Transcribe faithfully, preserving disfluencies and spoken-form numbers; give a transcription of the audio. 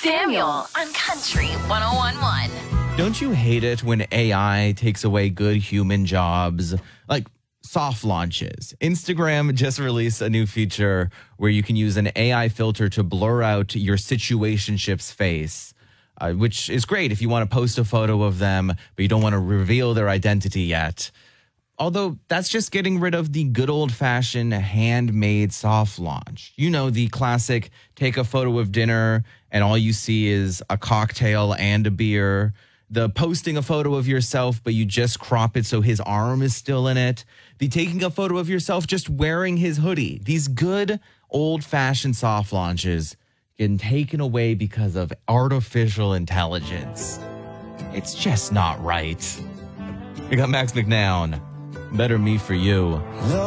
Samuel on Country one oh one point one. Don't you hate it when A I takes away good human jobs? Like soft launches. Instagram just released a new feature where you can use an A I filter to blur out your situationship's face, uh, which is great if you want to post a photo of them, but you don't want to reveal their identity yet. Although that's just getting rid of the good old-fashioned handmade soft launch. You know, the classic take a photo of dinner and all you see is a cocktail and a beer. The posting a photo of yourself, but you just crop it so his arm is still in it. The taking a photo of yourself just wearing his hoodie. These good old-fashioned soft launches getting taken away because of artificial intelligence. It's just not right. We got Max McNown. Better Me For You.